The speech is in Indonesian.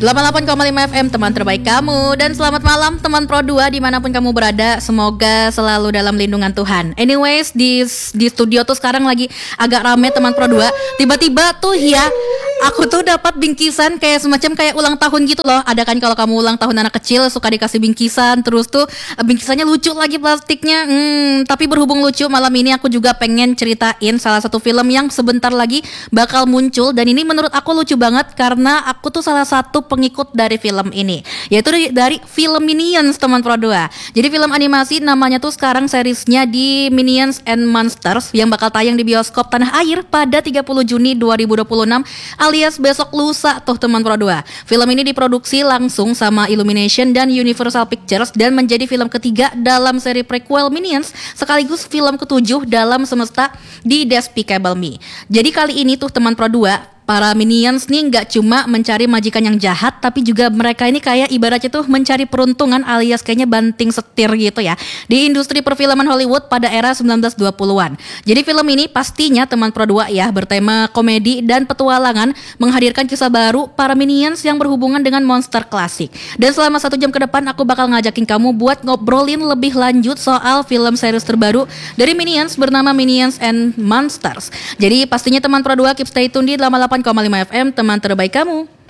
88,5 FM teman terbaik kamu. Dan selamat malam teman Pro 2 dimanapun kamu berada. Semoga selalu dalam lindungan Tuhan. Anyways, di studio tuh sekarang lagi agak rame teman Pro 2. Tiba-tiba tuh ya aku tuh dapat bingkisan kayak semacam kayak ulang tahun gitu loh. Ada kan kalau kamu ulang tahun anak kecil suka dikasih bingkisan. Terus tuh bingkisannya lucu lagi plastiknya. Tapi berhubung lucu, malam ini aku juga pengen ceritain salah satu film yang sebentar lagi bakal muncul. Dan ini menurut aku lucu banget karena aku tuh salah satu pengikut dari film ini, yaitu dari film Minions teman Pro 2. Jadi film animasi namanya tuh sekarang seriesnya di Minions and Monsters yang bakal tayang di bioskop tanah air pada 30 Juni 2026 alias besok lusa tuh teman Pro 2. Film ini diproduksi langsung sama Illumination dan Universal Pictures dan menjadi film ketiga dalam seri prequel Minions sekaligus film ketujuh dalam semesta di Despicable Me. Jadi kali ini tuh teman Pro 2, para Minions nih nggak cuma mencari majikan yang jahat, tapi juga mereka ini kayak ibaratnya tuh mencari peruntungan alias kayaknya banting setir gitu ya di industri perfilman Hollywood pada era 1920-an. Jadi film ini pastinya teman Pro 2 ya bertema komedi dan petualangan, menghadirkan kisah baru para Minions yang berhubungan dengan monster klasik. Dan selama 1 jam ke depan aku bakal ngajakin kamu buat ngobrolin lebih lanjut soal film series terbaru dari Minions bernama Minions and Monsters. Jadi pastinya teman Pro 2 keep stay tune di 88,5 FM teman terbaik kamu.